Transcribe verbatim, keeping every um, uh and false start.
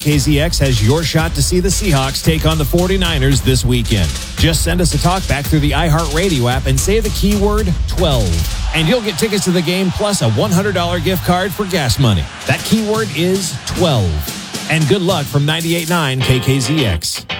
K Z X has your shot to see the Seahawks take on the forty-niners this weekend. Just send us a talkback through the iHeartRadio app and say the keyword twelve. And you'll get tickets to the game plus a one hundred dollars gift card for gas money. That keyword is twelve. And good luck from ninety-eight point nine K K Z X.